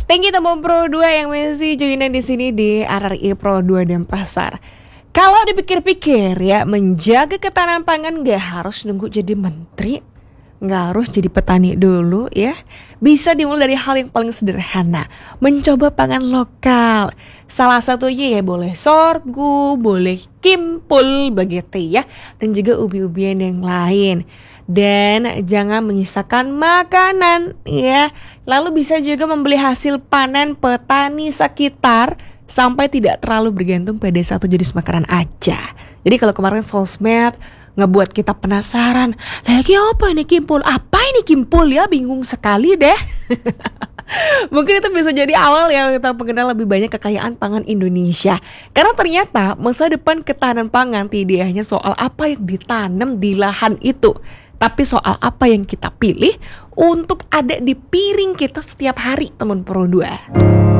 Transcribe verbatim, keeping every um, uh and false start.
Thank you teman Pro dua yang masih joinan di sini di R R I Pro dua Denpasar. Kalau dipikir-pikir ya, menjaga ketahanan pangan gak harus nunggu jadi menteri, gak harus jadi petani dulu ya. Bisa dimulai dari hal yang paling sederhana, mencoba pangan lokal. Salah satunya ya boleh sorghum, boleh kimpul begitu ya, dan juga ubi-ubian yang lain. Dan jangan menyisakan makanan ya. Lalu bisa juga membeli hasil panen petani sekitar sampai tidak terlalu bergantung pada satu jenis makanan aja. Jadi kalau kemarin sosmed ngebuat kita penasaran, lagi apa ini kimpul? Apa ini kimpul ya? Bingung sekali deh. Mungkin itu bisa jadi awal ya kita mengenal lebih banyak kekayaan pangan Indonesia. Karena ternyata masa depan ketahanan pangan tidak hanya soal apa yang ditanam di lahan itu, tapi soal apa yang kita pilih untuk ada di piring kita setiap hari, teman Pro dua.